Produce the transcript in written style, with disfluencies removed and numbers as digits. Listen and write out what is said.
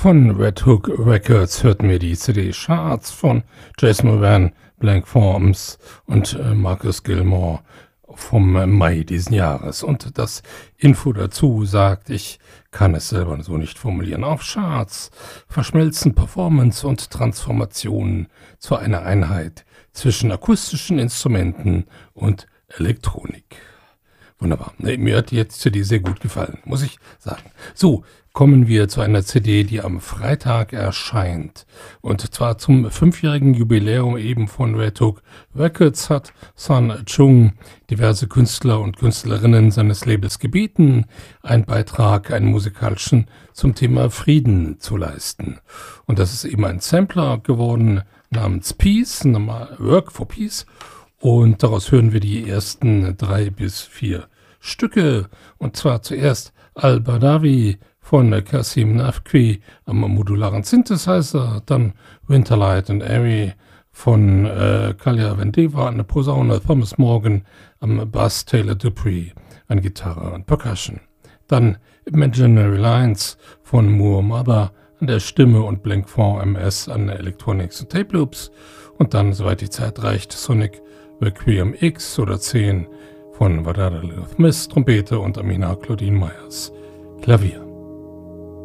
Von Red Hook Records hörten wir die CD Charts von Jason Moran, Blank Forms und Marcus Gilmore vom Mai diesen Jahres. Und das Info dazu sagt, ich kann es selber so nicht formulieren. Auf Charts verschmelzen Performance und Transformationen zu einer Einheit zwischen akustischen Instrumenten und Elektronik. Wunderbar. Mir hat die CD sehr gut gefallen, muss ich sagen. So, kommen wir zu einer CD, die am Freitag erscheint. Und zwar zum 5-jährigen Jubiläum eben von Red Hook Records hat Sun Chung diverse Künstler und Künstlerinnen seines Labels gebeten, einen Beitrag, einen musikalischen, zum Thema Frieden zu leisten. Und das ist eben ein Sampler geworden namens Peace, Work for Peace. Und daraus hören wir die ersten 3 bis 4 Stücke. Und zwar zuerst Al-Badawi von Kasim Nafqui am modularen Synthesizer, dann Winterlight and Airy von Kalia Vendeva an der Posaune, Thomas Morgan am Bass, Taylor Dupree an Gitarre und Percussion. Dann Imaginary Lines von Moore Mother an der Stimme und Blank MS an Electronics und Tape Loops. Und dann, soweit die Zeit reicht, Sonic Requiem X oder 10 von Wadada Lilith Miss, Trompete und Amina Claudine Myers, Klavier.